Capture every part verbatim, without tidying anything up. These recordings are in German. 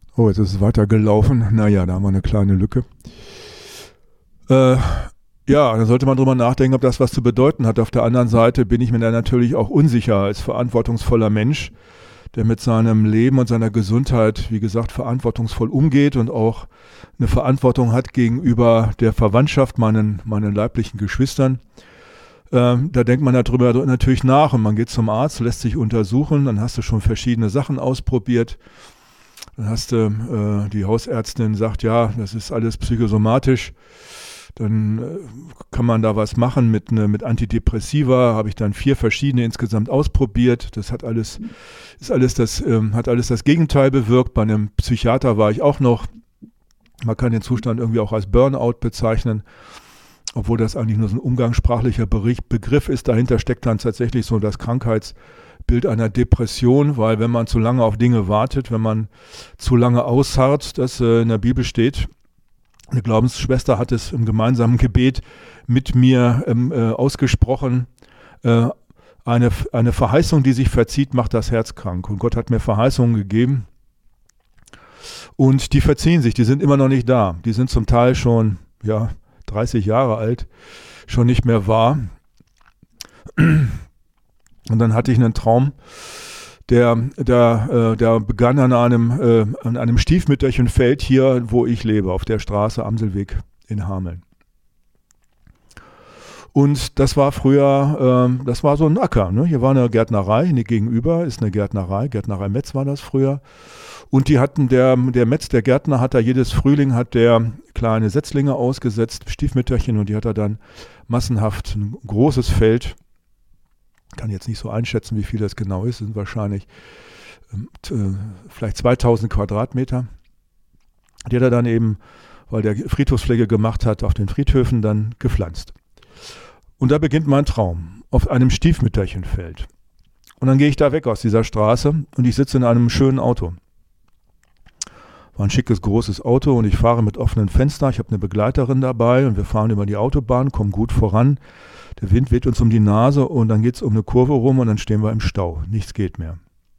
Oh, jetzt ist es weitergelaufen. Naja, da haben wir eine kleine Lücke. Äh, ja, da sollte man drüber nachdenken, ob das was zu bedeuten hat. Auf der anderen Seite bin ich mir da natürlich auch unsicher als verantwortungsvoller Mensch, der mit seinem Leben und seiner Gesundheit, wie gesagt, verantwortungsvoll umgeht und auch eine Verantwortung hat gegenüber der Verwandtschaft, meinen, meinen leiblichen Geschwistern. Ähm, da denkt man darüber natürlich nach und man geht zum Arzt, lässt sich untersuchen, dann hast du schon verschiedene Sachen ausprobiert. Dann hast du, äh, die Hausärztin sagt, ja, das ist alles psychosomatisch. Dann äh, kann man da was machen mit, ne, mit Antidepressiva. Habe ich dann vier verschiedene insgesamt ausprobiert. Das hat alles, ist alles das, ähm, hat alles das Gegenteil bewirkt. Bei einem Psychiater war ich auch noch. Man kann den Zustand irgendwie auch als Burnout bezeichnen, obwohl das eigentlich nur so ein umgangssprachlicher Bericht, Begriff ist. Dahinter steckt dann tatsächlich so das Krankheitsbild einer Depression, weil wenn man zu lange auf Dinge wartet, wenn man zu lange ausharrt, das äh, in der Bibel steht. Eine Glaubensschwester hat es im gemeinsamen Gebet mit mir ähm, äh, ausgesprochen. Äh, eine, eine Verheißung, die sich verzieht, macht das Herz krank. Und Gott hat mir Verheißungen gegeben. Und die verziehen sich, die sind immer noch nicht da. Die sind zum Teil schon, ja, dreißig Jahre alt, schon nicht mehr wahr. Und dann hatte ich einen Traum, der, der, äh, der begann an einem, äh, an einem Stiefmütterchenfeld hier, wo ich lebe, auf der Straße Amselweg in Hameln. Und das war früher, äh, das war so ein Acker. Ne? Hier war eine Gärtnerei, hier gegenüber ist eine Gärtnerei, Gärtnerei Metz war das früher. Und die hatten, der, der Metz, der Gärtner hat da jedes Frühling, hat der kleine Setzlinge ausgesetzt, Stiefmütterchen, und die hat er dann massenhaft, ein großes Feld, kann jetzt nicht so einschätzen, wie viel das genau ist, sind wahrscheinlich äh, vielleicht zweitausend Quadratmeter. Die hat er dann eben, weil der Friedhofspflege gemacht hat, auf den Friedhöfen dann gepflanzt. Und da beginnt mein Traum, auf einem Stiefmütterchenfeld. Und dann gehe ich da weg aus dieser Straße und ich sitze in einem schönen Auto. War ein schickes, großes Auto und ich fahre mit offenen Fenstern. Ich habe eine Begleiterin dabei und wir fahren über die Autobahn, kommen gut voran. Der Wind weht uns um die Nase und dann geht es um eine Kurve rum und dann stehen wir im Stau. Nichts geht mehr.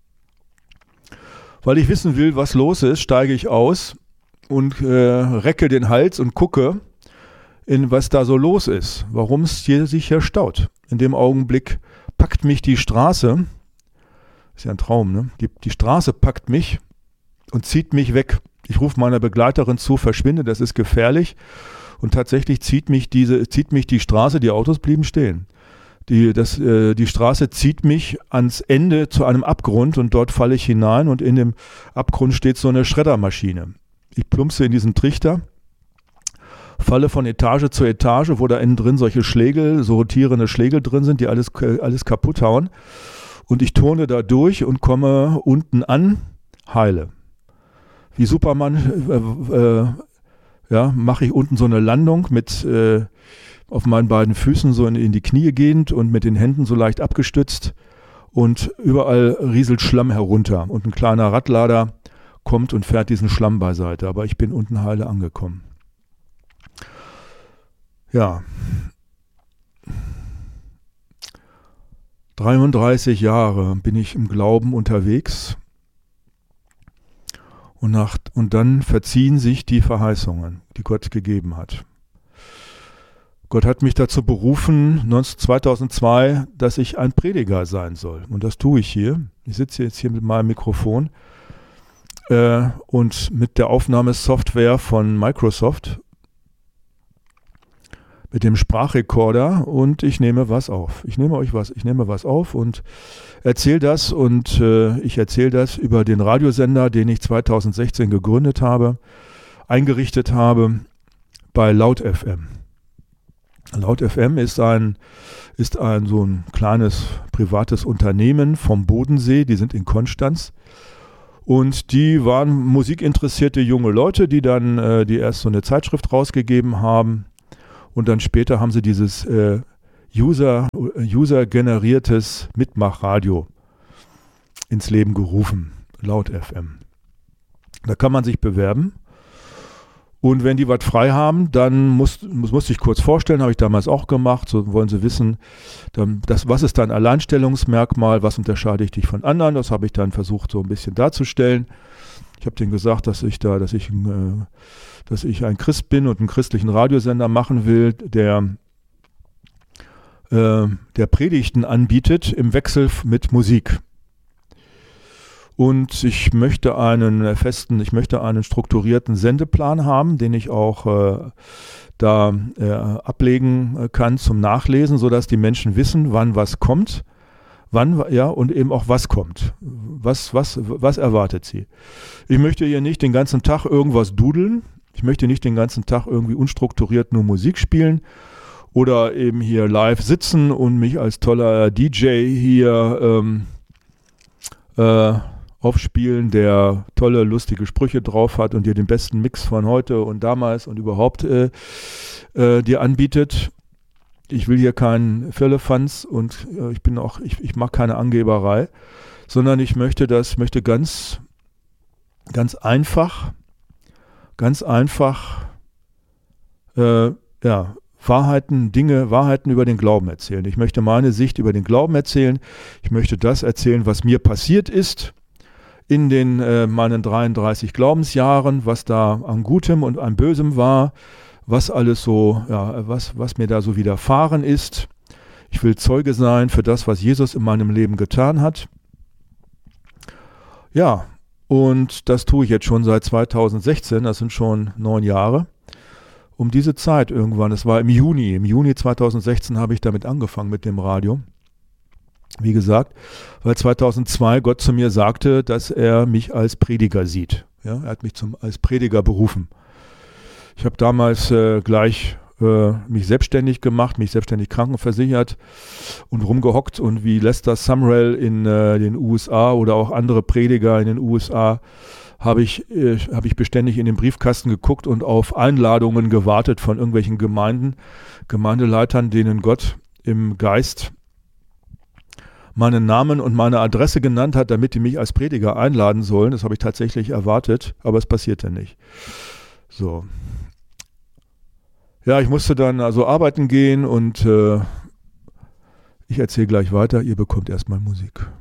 Weil ich wissen will, was los ist, steige ich aus und äh, recke den Hals und gucke, in was da so los ist, warum es hier sich hier staut. In dem Augenblick packt mich die Straße, ist ja ein Traum, ne? Die, die Straße packt mich und zieht mich weg. Ich rufe meiner Begleiterin zu, verschwinde, das ist gefährlich. Und tatsächlich zieht mich diese, zieht mich die Straße, die Autos blieben stehen. Die, das, äh, die Straße zieht mich ans Ende zu einem Abgrund und dort falle ich hinein und in dem Abgrund steht so eine Schreddermaschine. Ich plumpse in diesen Trichter, falle von Etage zu Etage, wo da innen drin solche Schlägel, so rotierende Schlägel drin sind, die alles, alles kaputt hauen. Und ich turne da durch und komme unten an, heile. Wie Superman äh, äh, ja, mache ich unten so eine Landung mit äh, auf meinen beiden Füßen so in, in die Knie gehend und mit den Händen so leicht abgestützt und überall rieselt Schlamm herunter und ein kleiner Radlader kommt und fährt diesen Schlamm beiseite, aber ich bin unten heile angekommen. Ja, dreiunddreißig Jahre bin ich im Glauben unterwegs. Und, nach, und dann verziehen sich die Verheißungen, die Gott gegeben hat. Gott hat mich dazu berufen, zweitausendzwei, dass ich ein Prediger sein soll. Und das tue ich hier. Ich sitze jetzt hier mit meinem Mikrofon äh, und mit der Aufnahmesoftware von Microsoft, mit dem Sprachrekorder, und ich nehme was auf. Ich nehme euch was, ich nehme was auf und erzähle das und äh, ich erzähle das über den Radiosender, den ich zweitausendsechzehn gegründet habe, eingerichtet habe bei Laut F M. Laut F M ist ein, ist ein so ein kleines privates Unternehmen vom Bodensee, die sind in Konstanz. Und die waren musikinteressierte junge Leute, die dann äh, die erst so eine Zeitschrift rausgegeben haben. Und dann später haben sie dieses äh, User, User-generiertes Mitmachradio ins Leben gerufen, Laut F M. Da kann man sich bewerben. Und wenn die was frei haben, dann muss, muss, muss ich kurz vorstellen, habe ich damals auch gemacht, so wollen sie wissen, dann, das, was ist dein Alleinstellungsmerkmal, was unterscheide ich dich von anderen, das habe ich dann versucht so ein bisschen darzustellen. Ich habe denen gesagt, dass ich da, dass ich, äh, dass ich ein Christ bin und einen christlichen Radiosender machen will, der, äh, der Predigten anbietet im Wechsel mit Musik. Und ich möchte einen festen, ich möchte einen strukturierten Sendeplan haben, den ich auch äh, da äh, ablegen kann zum Nachlesen, sodass die Menschen wissen, wann was kommt, wann, ja, und eben auch was kommt. Was, was, was erwartet sie? Ich möchte hier nicht den ganzen Tag irgendwas dudeln. Ich möchte nicht den ganzen Tag irgendwie unstrukturiert nur Musik spielen oder eben hier live sitzen und mich als toller D J hier ähm, äh, aufspielen, der tolle, lustige Sprüche drauf hat und dir den besten Mix von heute und damals und überhaupt äh, äh, dir anbietet. Ich will hier keinen Firlefanz und äh, ich bin auch, ich, ich mag keine Angeberei, sondern ich möchte das, möchte ganz, ganz einfach, ganz einfach, äh, ja, Wahrheiten, Dinge, Wahrheiten über den Glauben erzählen. Ich möchte meine Sicht über den Glauben erzählen. Ich möchte das erzählen, was mir passiert ist in den äh, meinen dreiunddreißig Glaubensjahren, was da an Gutem und an Bösem war, was alles so, ja, was, was mir da so widerfahren ist. Ich will Zeuge sein für das, was Jesus in meinem Leben getan hat. Ja, und das tue ich jetzt schon seit zweitausendsechzehn, das sind schon neun Jahre. Um diese Zeit irgendwann, das war im Juni, im Juni zweitausendsechzehn habe ich damit angefangen mit dem Radio. Wie gesagt, weil zweitausendzwei Gott zu mir sagte, dass er mich als Prediger sieht. Ja, er hat mich zum, als Prediger berufen. Ich habe damals äh, gleich äh, mich selbstständig gemacht, mich selbstständig krankenversichert und rumgehockt und wie Lester Sumrall in äh, den U S A oder auch andere Prediger in den U S A habe ich, äh, hab ich beständig in den Briefkasten geguckt und auf Einladungen gewartet von irgendwelchen Gemeinden, Gemeindeleitern, denen Gott im Geist meinen Namen und meine Adresse genannt hat, damit die mich als Prediger einladen sollen. Das habe ich tatsächlich erwartet, aber es passierte nicht. So. Ja, ich musste dann also arbeiten gehen und äh, ich erzähle gleich weiter. Ihr bekommt erstmal Musik.